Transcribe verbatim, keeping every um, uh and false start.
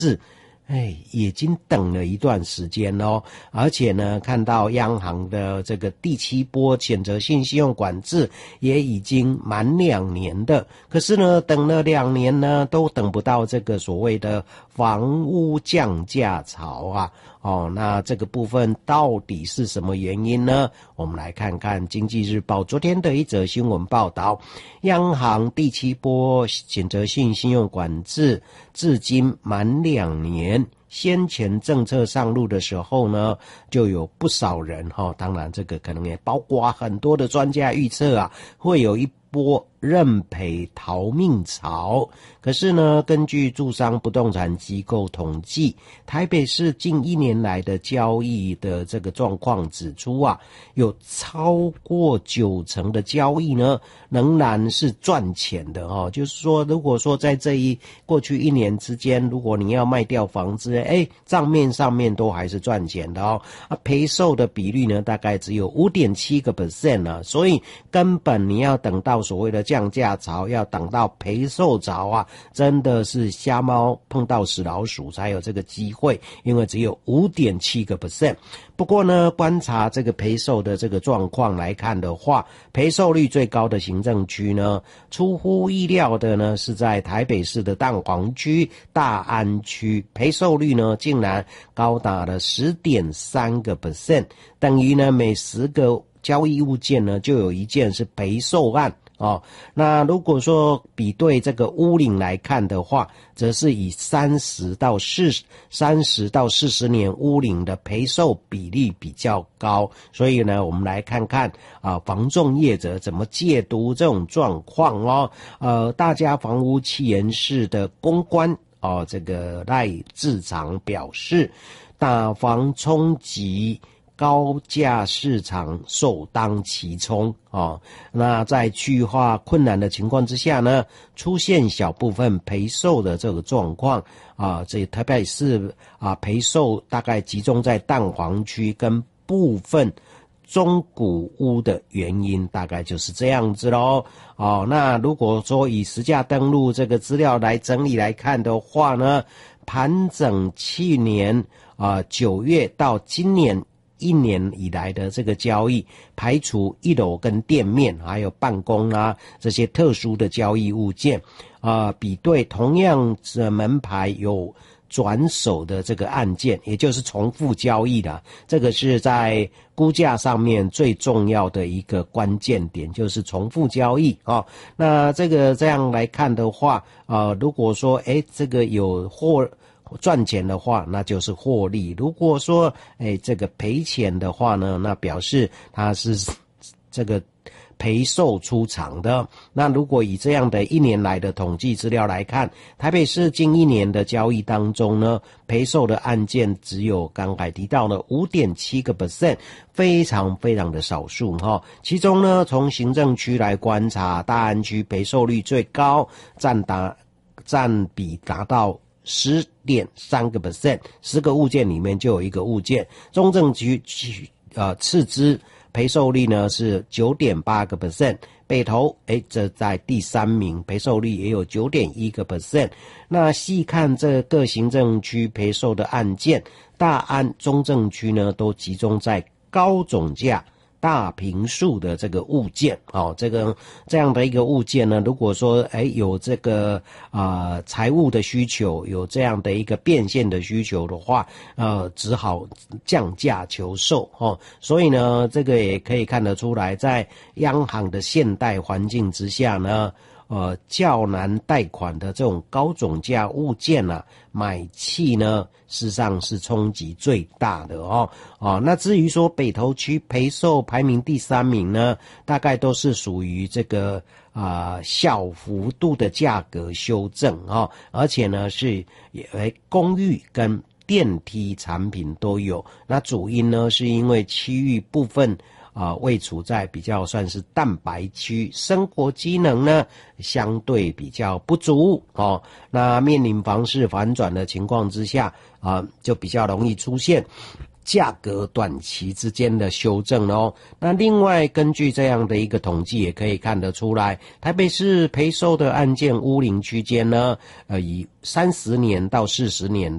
哎，已经等了一段时间咯，而且呢，看到央行的这个第七波选择性信用管制也已经满两年的，可是呢，等了两年呢，都等不到这个所谓的房屋降价潮啊。哦，那这个部分到底是什么原因呢？我们来看看经济日报昨天的一则新闻报道，央行第七波选择性信用管制至今满两年。先前政策上路的时候呢，就有不少人哈、哦，当然这个可能也包括很多的专家预测啊，会有一波认赔逃命潮。可是呢，根据住商不动产机构统计，台北市近一年来的交易的这个状况指出啊，有超过九成的交易呢，仍然是赚钱的哦。就是说，如果说在这一过去一年之间，如果你要卖掉房子，哎，账面上面都还是赚钱的哦。啊，赔售的比率呢，大概只有 百分之五点七 啊，所以根本你要等到所谓的降价潮，要等到赔售潮啊，真的是瞎猫碰到死老鼠才有这个机会，因为只有 百分之五点七。不过呢，观察这个赔售的这个状况来看的话，赔售率最高的行政区呢，出乎意料的呢，是在台北市的蛋黄区、大安区，赔售率呢竟然高达了 十点三 个 percent， 等于呢每十个交易物件呢就有一件是赔售案。哦，那如果说比对这个屋龄来看的话，则是以三十到四十、三十到四十年屋龄的赔售比例比较高。所以呢，我们来看看啊，房仲业者怎么解读这种状况哦。呃，大家房屋企研室的公关哦，这个赖志长表示，打房冲击高价市场首当其冲哦，那在区域化困难的情况之下呢，出现小部分赔售的这个状况啊，这特别是啊赔售大概集中在蛋黄区跟部分中古屋的原因，大概就是这样子咯。哦，那如果说以实价登录这个资料来整理来看的话呢，盘整去年啊九月到今年一年以来的这个交易，排除一楼跟店面还有办公啊这些特殊的交易物件啊、呃，比对同样的门牌有转手的这个案件，也就是重复交易的，这个是在估价上面最重要的一个关键点，就是重复交易哦。那这个这样来看的话，呃，如果说诶这个有获赚钱的话，那就是获利；如果说，哎，这个赔钱的话呢，那表示它是这个赔售出场的。那如果以这样的一年来的统计资料来看，台北市近一年的交易当中呢，赔售的案件只有刚才提到的 百分之五点七 非常非常的少数哈。其中呢，从行政区来观察，大安区赔售率最高，占达占比达到十点三个 percent， 十个物件里面就有一个物件。中正区呃次之赔售率呢是 九点八个 percent， 北投诶这在第三名，赔售率也有 九点一个 percent。那细看这各行政区赔售的案件，大安、中正区呢都集中在高总价大坪数的这个物件哦，这个这样的一个物件呢，如果说哎有这个啊、呃、财务的需求，有这样的一个变现的需求的话，呃，只好降价求售哦。所以呢，这个也可以看得出来，在央行的现代环境之下呢，呃，较难贷款的这种高总价物件啊，买气呢，事实上是冲击最大的哦。哦，那至于说北投区赔售排名第三名呢，大概都是属于这个啊、呃、小幅度的价格修正哦，而且呢是呃公寓跟电梯产品都有。那主因呢是因为区域部分啊、呃，位处在比较算是蛋白区，生活机能呢相对比较不足哦。那面临房市反转的情况之下啊、呃，就比较容易出现价格短期之间的修正哦。那另外根据这样的一个统计，也可以看得出来，台北市赔售的案件屋龄区间呢，呃，以三十年到四十年